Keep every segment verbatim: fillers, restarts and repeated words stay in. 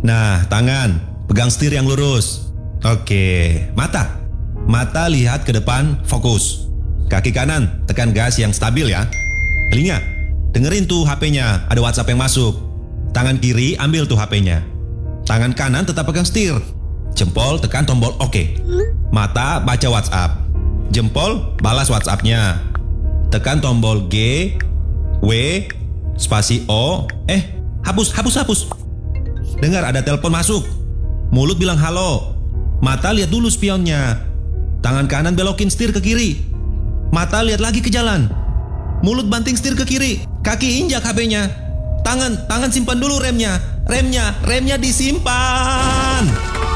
Nah, tangan, pegang setir yang lurus. Oke, mata. Mata lihat ke depan, fokus. Kaki kanan, tekan gas yang stabil ya. Telinga, dengerin tuh H P-nya, ada WhatsApp yang masuk. Tangan kiri, ambil tuh H P-nya. Tangan kanan tetap pegang setir. Jempol tekan tombol oke. Mata baca WhatsApp. Jempol balas WhatsApp-nya. Tekan tombol G, W, spasi O. Eh, hapus, hapus, hapus. Dengar ada telepon masuk. Mulut bilang halo. Mata lihat dulu spionnya. Tangan kanan belokin setir ke kiri. Mata lihat lagi ke jalan. Mulut banting setir ke kiri. Kaki injak H P-nya. Tangan, tangan simpan dulu remnya. Remnya, remnya disimpan.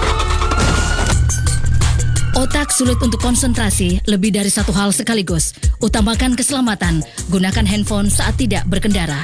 Otak sulit untuk konsentrasi lebih dari satu hal sekaligus. Utamakan keselamatan. Gunakan handphone saat tidak berkendara.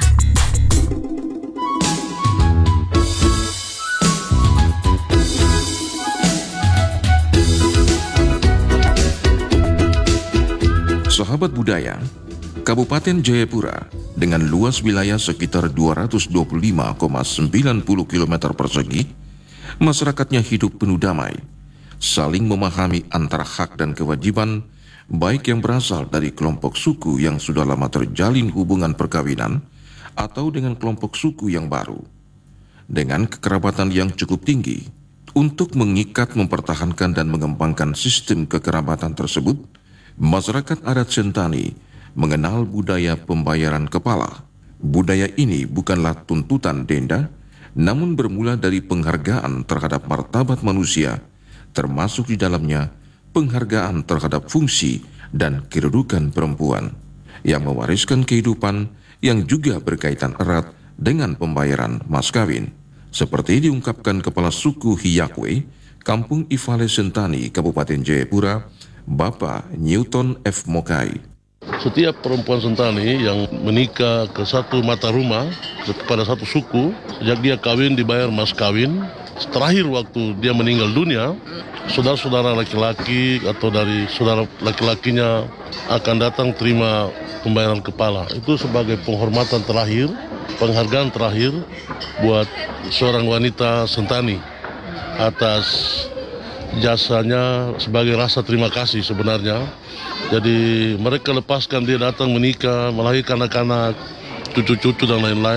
Sahabat budaya, Kabupaten Jayapura dengan luas wilayah sekitar dua ratus dua puluh lima koma sembilan puluh kilometer persegi, masyarakatnya hidup penuh damai, saling memahami antara hak dan kewajiban, baik yang berasal dari kelompok suku yang sudah lama terjalin hubungan perkawinan, atau dengan kelompok suku yang baru. Dengan kekerabatan yang cukup tinggi, untuk mengikat, mempertahankan, dan mengembangkan sistem kekerabatan tersebut, masyarakat adat Sentani mengenal budaya pembayaran kepala. Budaya ini bukanlah tuntutan denda, namun bermula dari penghargaan terhadap martabat manusia, termasuk di dalamnya penghargaan terhadap fungsi dan kedudukan perempuan, yang mewariskan kehidupan yang juga berkaitan erat dengan pembayaran mas kawin. Seperti diungkapkan Kepala Suku Hiyakwe, Kampung Ifale Sentani, Kabupaten Jayapura, Bapak Newton F. Mokai. Setiap perempuan Sentani yang menikah ke satu mata rumah kepada satu suku, sejak dia kawin dibayar mas kawin. Terakhir waktu dia meninggal dunia, saudara-saudara laki-laki atau dari saudara laki-lakinya akan datang terima pembayaran kepala. Itu sebagai penghormatan terakhir, penghargaan terakhir buat seorang wanita Sentani atas jasanya sebagai rasa terima kasih sebenarnya. Jadi mereka lepaskan dia datang menikah, melahirkan anak-anak, cucu-cucu dan lain-lain.